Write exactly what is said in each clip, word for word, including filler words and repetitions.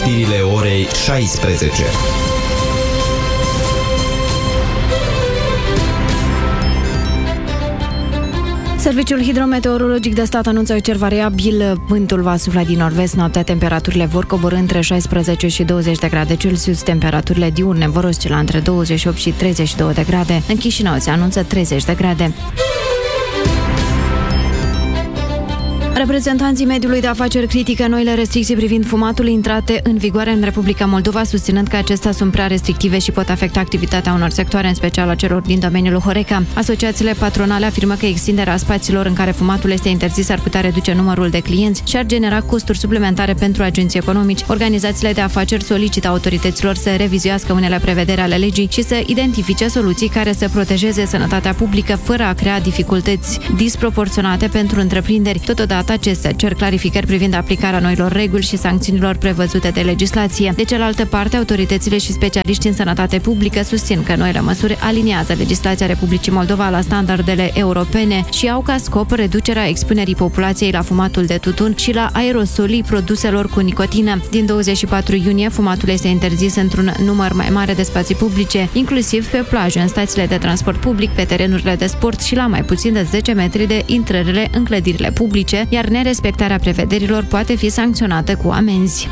știrile orei șaisprezece. Serviciul hidrometeorologic de stat anunță cer variabil, vântul va sufla din nord-vest, noaptea temperaturile vor coborî între șaisprezece și douăzeci de grade Celsius, temperaturile diurne vor oscila între douăzeci și opt și treizeci și două de grade, în Chișinău se anunță treizeci de grade. Reprezentanții mediului de afaceri critică noile restricții privind fumatul intrate în vigoare în Republica Moldova, susținând că acestea sunt prea restrictive și pot afecta activitatea unor sectoare, în special a celor din domeniul Horeca. Asociațiile patronale afirmă că extinderea spațiilor în care fumatul este interzis ar putea reduce numărul de clienți și ar genera costuri suplimentare pentru agenții economici. Organizațiile de afaceri solicită autorităților să revizuiască unele prevederi ale legii și să identifice soluții care să protejeze sănătatea publică fără a crea dificultăți disproporționate pentru întreprinderi. Totodată, acestea cer clarificări privind aplicarea noilor reguli și sancțiunilor prevăzute de legislație. De cealaltă parte, autoritățile și specialiștii în sănătate publică susțin că noile măsuri aliniază legislația Republicii Moldova la standardele europene și au ca scop reducerea expunerii populației la fumatul de tutun și la aerosolii produselor cu nicotină. Din douăzeci și patru iunie, fumatul este interzis într-un număr mai mare de spații publice, inclusiv pe plaje, în stațiile de transport public, pe terenurile de sport și la mai puțin de zece metri de intrările în clădirile publice, iar nerespectarea prevederilor poate fi sancționată cu amenzi.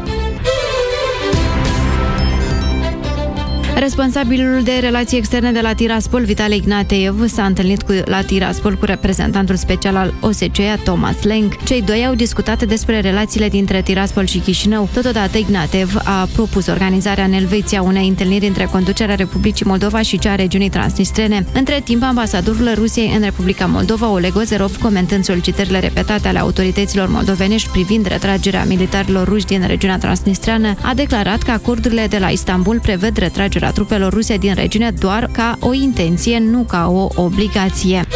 Responsabilul de relații externe de la Tiraspol, Vitali Ignateev, s-a întâlnit cu, la Tiraspol cu reprezentantul special al O S C E, Thomas Leng. Cei doi au discutat despre relațiile dintre Tiraspol și Chișinău. Totodată, Ignateev a propus organizarea în Elveția unei întâlniri între conducerea Republicii Moldova și cea a regiunii transnistrene. Între timp, ambasadorul Rusiei în Republica Moldova, Oleg Ozerov, comentând solicitările repetate ale autorităților moldovenești privind retragerea militarilor ruși din regiunea transnistreană, a declarat că acordurile de la Istanbul prevăd retragerea trupelor ruse din regiune doar ca o intenție, nu ca o obligație.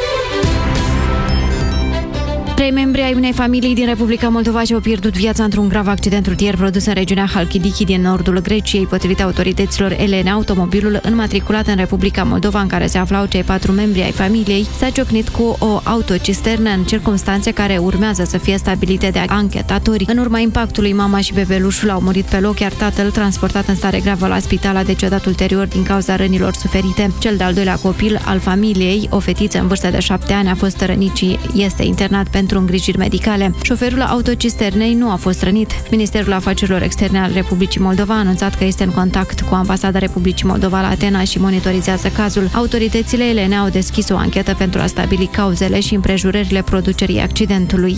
Trei membri ai unei familii din Republica Moldova și-au pierdut viața într-un grav accident rutier produs în regiunea Halkidiki din nordul Greciei. Potrivit autorităților elene, automobilul înmatriculat în Republica Moldova, în care se aflau cei patru membri ai familiei, s-a ciocnit cu o autocisternă în circumstanțe care urmează să fie stabilite de anchetatori. În urma impactului, mama și bebelușul au murit pe loc, iar tatăl, transportat în stare gravă la spital, a decedat ulterior din cauza rănilor suferite. Cel de-al doilea copil al familiei, o fetiță în vârstă de șapte ani, a fost rănit și este internat pentru pentru îngrijiri medicale. Șoferul autocisternei nu a fost rănit. Ministerul Afacerilor Externe al Republicii Moldova a anunțat că este în contact cu Ambasada Republicii Moldova la Atena și monitorizează cazul. Autoritățile elene au deschis o anchetă pentru a stabili cauzele și împrejurările producerii accidentului.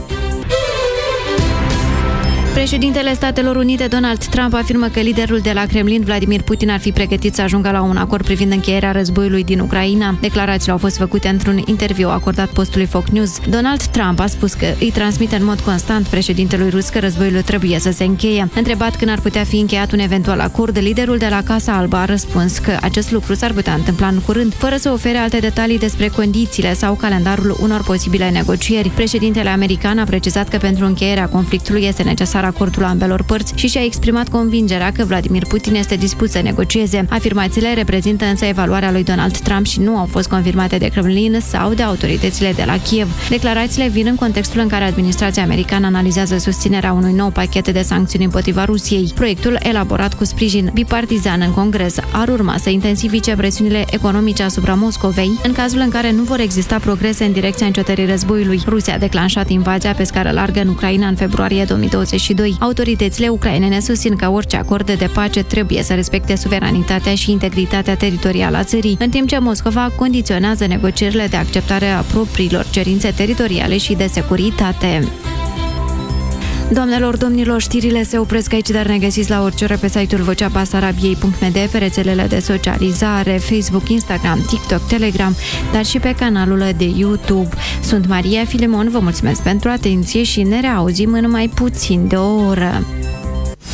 Președintele Statelor Unite, Donald Trump, afirmă că liderul de la Kremlin, Vladimir Putin, ar fi pregătit să ajungă la un acord privind încheierea războiului din Ucraina. Declarațiile au fost făcute într-un interviu acordat postului Fox News. Donald Trump a spus că îi transmite în mod constant președintelui rus că războiul trebuie să se încheie. Întrebat când ar putea fi încheiat un eventual acord, liderul de la Casa Albă a răspuns că acest lucru s-ar putea întâmpla în curând, fără să ofere alte detalii despre condițiile sau calendarul unor posibile negocieri. Președintele american a precizat că pentru încheierea conflictului este necesar acordul ambelor părți și și-a exprimat convingerea că Vladimir Putin este dispus să negocieze. Afirmațiile reprezintă însă evaluarea lui Donald Trump și nu au fost confirmate de Kremlin sau de autoritățile de la Kiev. Declarațiile vin în contextul în care administrația americană analizează susținerea unui nou pachet de sancțiuni împotriva Rusiei. Proiectul, elaborat cu sprijin bipartizan în Congres, ar urma să intensifice presiunile economice asupra Moscovei în cazul în care nu vor exista progrese în direcția încetării războiului. Rusia a declanșat invazia pe scară largă în Ucraina în februarie două mii douăzeci și doi. Autoritățile ucrainene susțin că orice acord de pace trebuie să respecte suveranitatea și integritatea teritorială a țării, în timp ce Moscova condiționează negocierile de acceptare a propriilor cerințe teritoriale și de securitate. Doamnelor, domnilor, știrile se opresc aici, dar ne găsiți la orice oră pe site-ul vocea basarabiei punct m d, pe rețelele de socializare, Facebook, Instagram, TikTok, Telegram, dar și pe canalul de YouTube. Sunt Maria Filimon, vă mulțumesc pentru atenție și ne reauzim în mai puțin de o oră.